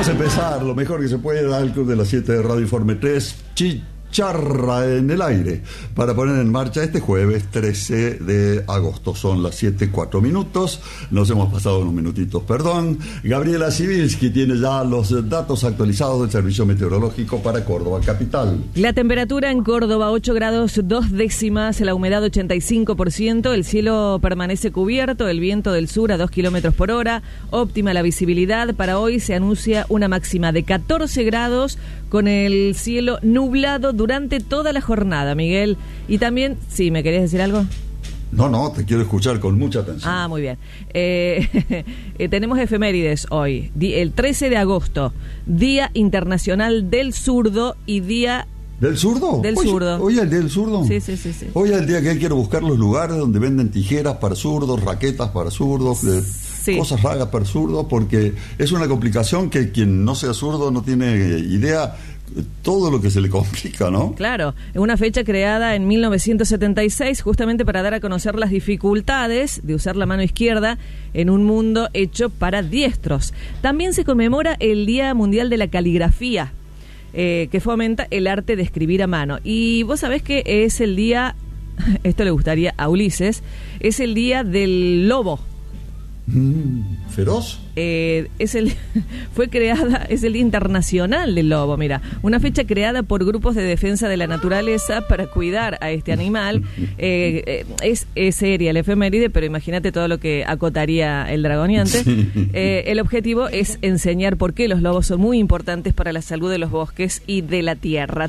Vamos a empezar lo mejor que se pueda al Club de las 7 de Radio Informe 3, Chicharra en el aire, para poner en marcha este jueves 13 de agosto. Son las 7:04. Nos hemos pasado unos minutitos, perdón. Gabriela Sibilski tiene ya los datos actualizados del Servicio Meteorológico para Córdoba capital. La temperatura en Córdoba 8 grados 2 décimas, la humedad 85%, el cielo permanece cubierto, el viento del sur a 2 kilómetros por hora, óptima la visibilidad. Para hoy se anuncia una máxima de 14 grados con el cielo nublado durante toda la jornada, Miguel. Y también, ¿sí me querés decir algo? No, te quiero escuchar con mucha atención. Ah, muy bien. Tenemos efemérides hoy. El 13 de agosto, Día Internacional del Zurdo y Día... ¿Del zurdo? Del zurdo. ¿Hoy es el día del zurdo? Sí. Hoy es el día que quiero buscar los lugares donde venden tijeras para zurdos, raquetas para zurdos, sí, cosas raras para zurdos, porque es una complicación que quien no sea zurdo no tiene idea todo lo que se le complica, ¿no? Claro, una fecha creada en 1976 justamente para dar a conocer las dificultades de usar la mano izquierda en un mundo hecho para diestros. También se conmemora el Día Mundial de la Caligrafía, que fomenta el arte de escribir a mano. Y vos sabés que es el día, esto le gustaría a Ulises, es el día del lobo. ¿Feroz? Es el Día Internacional del Lobo, mira, una fecha creada por grupos de defensa de la naturaleza para cuidar a este animal. Es seria el efeméride, pero imagínate todo lo que acotaría el dragoneante. Sí. El objetivo es enseñar por qué los lobos son muy importantes para la salud de los bosques y de la tierra.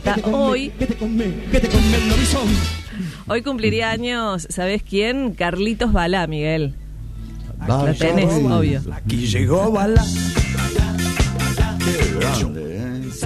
Hoy cumpliría años, ¿sabés quién? Carlitos Balá, Miguel. Lo tenés, obvio. Aquí llegó Balá. Qué grande,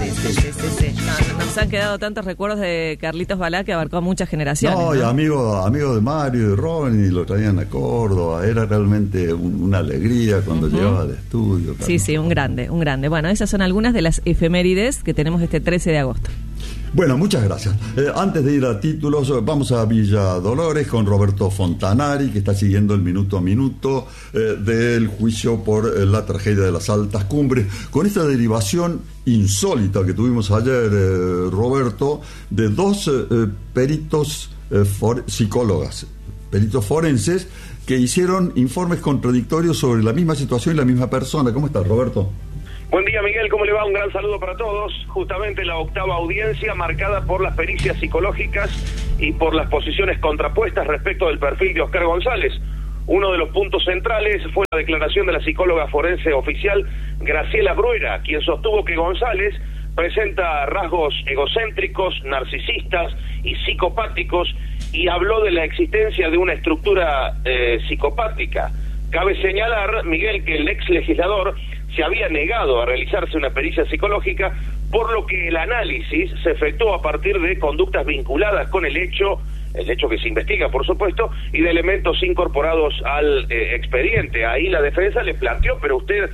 Sí. No, nos han quedado tantos recuerdos de Carlitos Balá que abarcó a muchas generaciones. No, y amigo de Mario y de Ronnie, lo traían a Córdoba. Era realmente una alegría cuando llegaba al estudio. Sí, un grande. Bueno, esas son algunas de las efemérides que tenemos este 13 de agosto. Bueno, muchas gracias. Antes de ir a títulos, vamos a Villa Dolores con Roberto Fontanari, que está siguiendo el minuto a minuto del juicio por la tragedia de las Altas Cumbres, con esta derivación insólita que tuvimos ayer, Roberto, de dos peritos psicólogas, peritos forenses, que hicieron informes contradictorios sobre la misma situación y la misma persona. ¿Cómo estás, Roberto? Buen día, Miguel, ¿cómo le va? Un gran saludo para todos. Justamente la octava audiencia marcada por las pericias psicológicas y por las posiciones contrapuestas respecto del perfil de Oscar González. Uno de los puntos centrales fue la declaración de la psicóloga forense oficial Graciela Bruera, quien sostuvo que González presenta rasgos egocéntricos, narcisistas y psicopáticos, y habló de la existencia de una estructura psicopática. Cabe señalar, Miguel, que el ex legislador se había negado a realizarse una pericia psicológica, por lo que el análisis se efectuó a partir de conductas vinculadas con el hecho que se investiga, por supuesto, y de elementos incorporados al expediente. Ahí la defensa le planteó, pero usted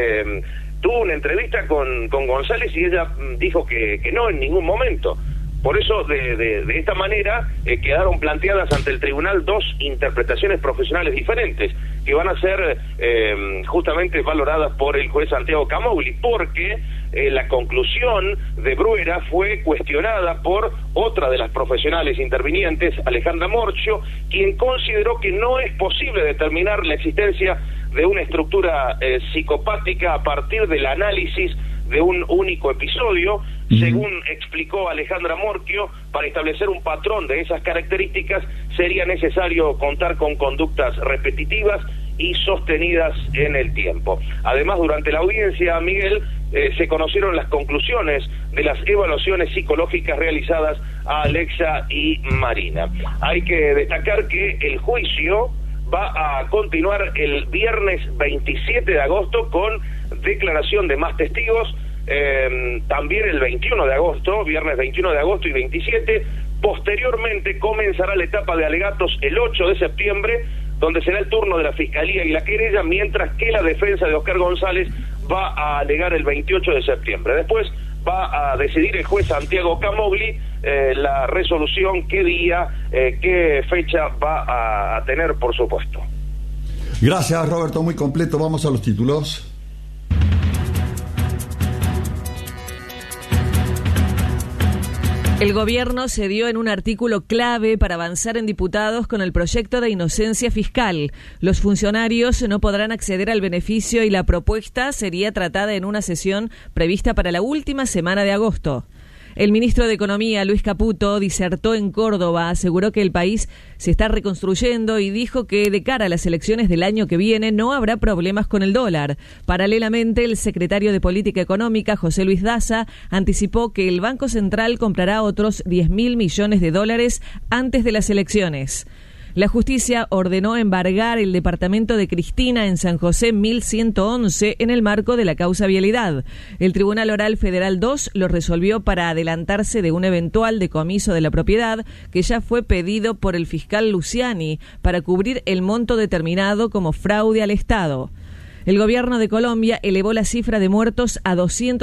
tuvo una entrevista con González y ella dijo que no en ningún momento. Por eso, de esta manera, quedaron planteadas ante el tribunal dos interpretaciones profesionales diferentes, que van a ser justamente valoradas por el juez Santiago Camogli, porque la conclusión de Bruera fue cuestionada por otra de las profesionales intervinientes, Alejandra Morchio, quien consideró que no es posible determinar la existencia de una estructura psicopática a partir del análisis de un único episodio. Según explicó Alejandra Morchio, para establecer un patrón de esas características sería necesario contar con conductas repetitivas y sostenidas en el tiempo. Además, durante la audiencia, Miguel, se conocieron las conclusiones de las evaluaciones psicológicas realizadas a Alexa y Marina. Hay que destacar que el juicio va a continuar el viernes 27 de agosto con declaración de más testigos, también el 21 de agosto, viernes 21 de agosto y 27. Posteriormente comenzará la etapa de alegatos el 8 de septiembre, donde será el turno de la Fiscalía y la querella, mientras que la defensa de Oscar González va a alegar el 28 de septiembre. Después va a decidir el juez Santiago Camogli la resolución, qué día, qué fecha va a tener, por supuesto. Gracias, Roberto, muy completo. Vamos a los títulos. El gobierno cedió en un artículo clave para avanzar en diputados con el proyecto de inocencia fiscal. Los funcionarios no podrán acceder al beneficio y la propuesta sería tratada en una sesión prevista para la última semana de agosto. El ministro de Economía, Luis Caputo, disertó en Córdoba, aseguró que el país se está reconstruyendo y dijo que de cara a las elecciones del año que viene no habrá problemas con el dólar. Paralelamente, el secretario de Política Económica, José Luis Daza, anticipó que el Banco Central comprará otros 10.000 millones de dólares antes de las elecciones. La justicia ordenó embargar el departamento de Cristina en San José 1111 en el marco de la causa vialidad. El Tribunal Oral Federal 2 lo resolvió para adelantarse de un eventual decomiso de la propiedad que ya fue pedido por el fiscal Luciani para cubrir el monto determinado como fraude al Estado. El gobierno de Colombia elevó la cifra de muertos a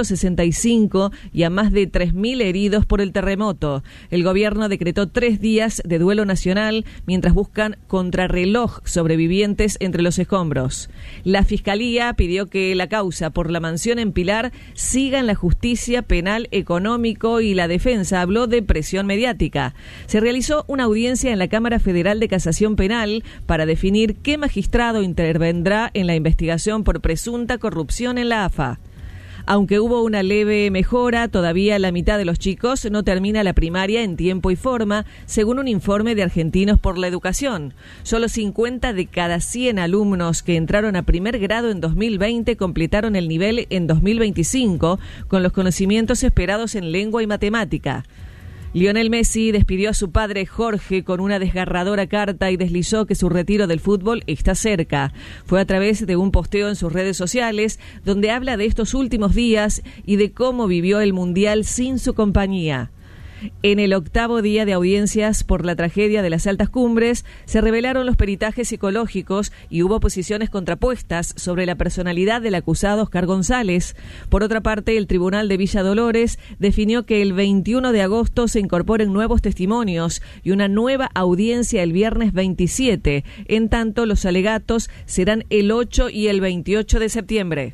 265 y a más de 3.000 heridos por el terremoto. El gobierno decretó 3 días de duelo nacional mientras buscan contrarreloj sobrevivientes entre los escombros. La Fiscalía pidió que la causa por la mansión en Pilar siga en la justicia penal económico y la defensa habló de presión mediática. Se realizó una audiencia en la Cámara Federal de Casación Penal para definir qué magistrado intervendrá en la investigación por presunta corrupción en la AFA. Aunque hubo una leve mejora, todavía la mitad de los chicos no termina la primaria en tiempo y forma, según un informe de Argentinos por la Educación. Solo 50 de cada 100 alumnos que entraron a primer grado en 2020 completaron el nivel en 2025, con los conocimientos esperados en lengua y matemática. Lionel Messi despidió a su padre Jorge con una desgarradora carta y deslizó que su retiro del fútbol está cerca. Fue a través de un posteo en sus redes sociales donde habla de estos últimos días y de cómo vivió el Mundial sin su compañía. En el 8º día de audiencias por la tragedia de las Altas Cumbres, se revelaron los peritajes psicológicos y hubo posiciones contrapuestas sobre la personalidad del acusado Oscar González. Por otra parte, el Tribunal de Villa Dolores definió que el 21 de agosto se incorporen nuevos testimonios y una nueva audiencia el viernes 27. En tanto, los alegatos serán el 8 y el 28 de septiembre.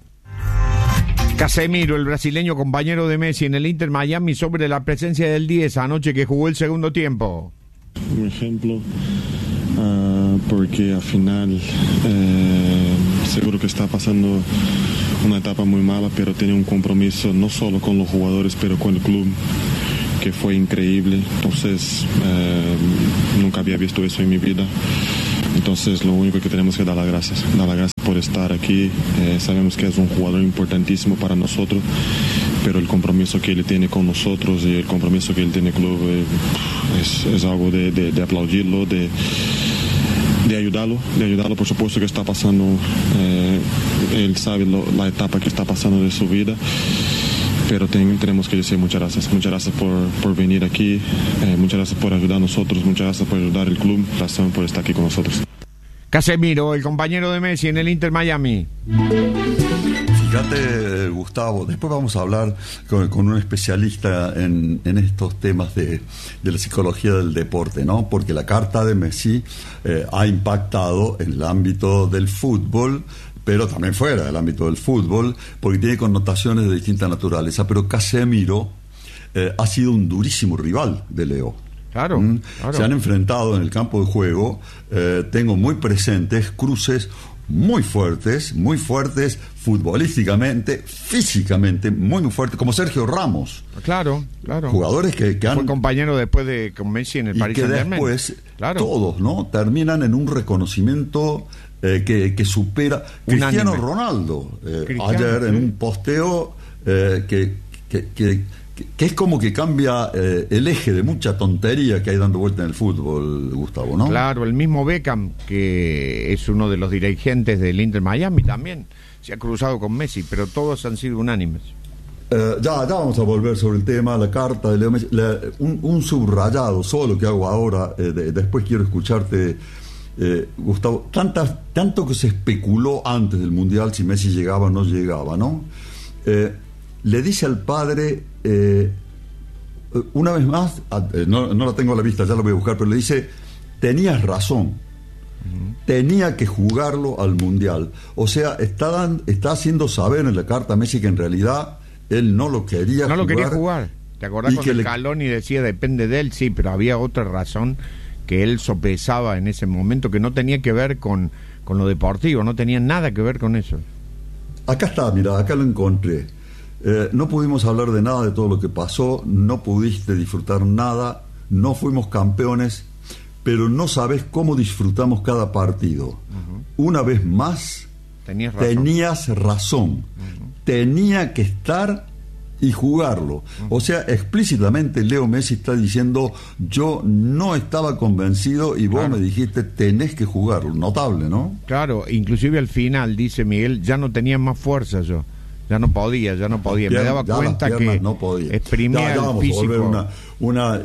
Casemiro, el brasileño compañero de Messi en el Inter Miami, sobre la presencia del 10 anoche que jugó el segundo tiempo. Un ejemplo, porque al final seguro que está pasando una etapa muy mala, pero tiene un compromiso no solo con los jugadores, pero con el club, que fue increíble. Entonces, nunca había visto eso en mi vida. Entonces, lo único que tenemos que dar las gracias por estar aquí. Sabemos que es un jugador importantísimo para nosotros, pero el compromiso que él tiene con nosotros y el compromiso que él tiene con el club es algo de aplaudirlo, de ayudarlo, por supuesto que está pasando, él sabe la etapa que está pasando de su vida. Pero tenemos que decir muchas gracias por venir aquí, muchas gracias por ayudar a nosotros, muchas gracias por ayudar al club, gracias por estar aquí con nosotros. Casemiro, el compañero de Messi en el Inter Miami. Fíjate, Gustavo, después vamos a hablar con un especialista en estos temas de la psicología del deporte, ¿no? Porque la carta de Messi ha impactado en el ámbito del fútbol, pero también fuera del ámbito del fútbol, porque tiene connotaciones de distinta naturaleza. Pero Casemiro ha sido un durísimo rival de Leo. Claro. Se han enfrentado en el campo de juego. Tengo muy presentes cruces muy fuertes futbolísticamente, físicamente, muy fuertes, como Sergio Ramos. Claro. Jugadores que han... Fue compañero después con Messi en el Paris Saint-Germain. Y que después, todos, ¿no?, terminan en un reconocimiento que supera Cristiano Ronaldo. Ayer en un posteo que es como que cambia el eje de mucha tontería que hay dando vuelta en el fútbol, Gustavo, ¿no? Claro, el mismo Beckham, que es uno de los dirigentes del Inter Miami, también se ha cruzado con Messi, pero todos han sido unánimes. Ya vamos a volver sobre el tema, la carta de Leo Messi. Un subrayado solo que hago ahora, después quiero escucharte, Gustavo. Tanto que se especuló antes del Mundial si Messi llegaba o no llegaba, ¿no? Le dice al padre, una vez más, no la tengo a la vista, ya lo voy a buscar, pero le dice: tenías razón, tenía que jugarlo al Mundial. O sea, está haciendo saber en la carta a Messi que en realidad él no lo quería jugar. ¿Te acordás Y cuando que el Caloni decía depende de él? Sí, pero había otra razón que él sopesaba en ese momento que no tenía que ver con lo deportivo, no tenía nada que ver con eso. Acá está, mira, acá lo encontré. No pudimos hablar de nada de todo lo que pasó, no pudiste disfrutar nada, no fuimos campeones, pero no sabes cómo disfrutamos cada partido. Una vez más, tenías razón. Tenía que estar y jugarlo. O sea, explícitamente Leo Messi está diciendo, yo no estaba convencido y vos me dijiste, tenés que jugarlo. Notable, ¿no? Claro, inclusive al final, dice Miguel, ya no tenía más fuerza yo. Ya no podía. Me daba cuenta que no podía. Exprimía ya el físico. A volver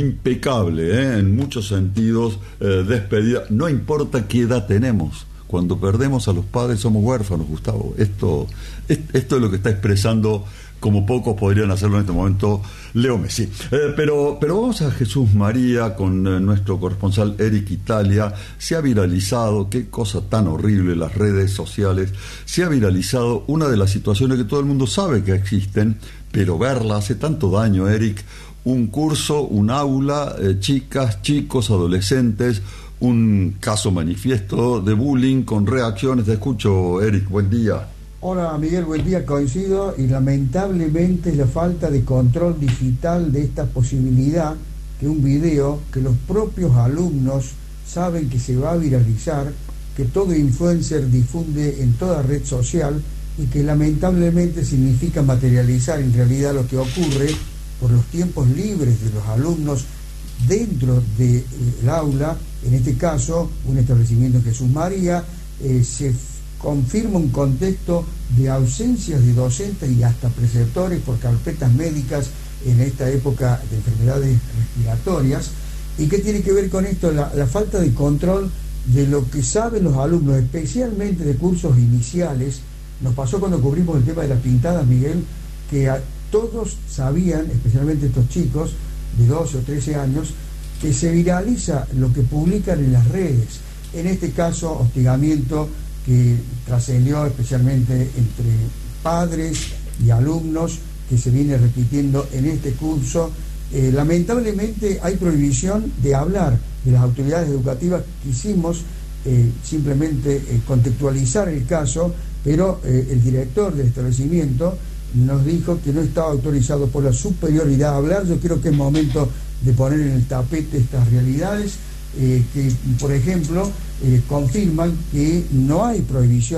impecable, en muchos sentidos, despedida. No importa qué edad tenemos. Cuando perdemos a los padres somos huérfanos, Gustavo. Esto es lo que está expresando, como pocos podrían hacerlo en este momento, Leo Messi. Pero vamos a Jesús María con nuestro corresponsal Eric Italia. Se ha viralizado, qué cosa tan horrible, las redes sociales, se ha viralizado una de las situaciones que todo el mundo sabe que existen, pero verla hace tanto daño, Eric. Un curso, un aula, chicas, chicos, adolescentes, un caso manifiesto de bullying con reacciones. Te escucho, Eric, buen día. Hola Miguel, buen día, coincido, y lamentablemente es la falta de control digital de esta posibilidad que un video que los propios alumnos saben que se va a viralizar, que todo influencer difunde en toda red social y que lamentablemente significa materializar en realidad lo que ocurre por los tiempos libres de los alumnos dentro del aula, en este caso un establecimiento en Jesús María. Se confirma un contexto de ausencias de docentes y hasta preceptores por carpetas médicas en esta época de enfermedades respiratorias. ¿Y qué tiene que ver con esto? La falta de control de lo que saben los alumnos, especialmente de cursos iniciales. Nos pasó cuando cubrimos el tema de las pintadas, Miguel, que todos sabían, especialmente estos chicos de 12 o 13 años, que se viraliza lo que publican en las redes. En este caso, hostigamiento que trascendió especialmente entre padres y alumnos, que se viene repitiendo en este curso. Lamentablemente hay prohibición de hablar de las autoridades educativas. Quisimos simplemente contextualizar el caso, pero el director del establecimiento nos dijo que no estaba autorizado por la superioridad a hablar. Yo creo que es momento de poner en el tapete estas realidades que, por ejemplo, confirman que no hay prohibición